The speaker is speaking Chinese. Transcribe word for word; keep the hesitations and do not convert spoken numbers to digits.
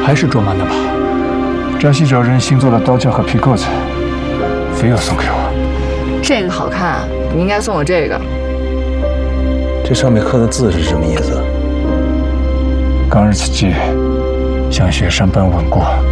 还是卓玛的吧？ 扎西找人新做的刀鞘和皮扣子，非要送给我。 这个好看，你应该送我这个。 这上面刻的字是什么意思？ 刚日此计，向雪山奔稳过。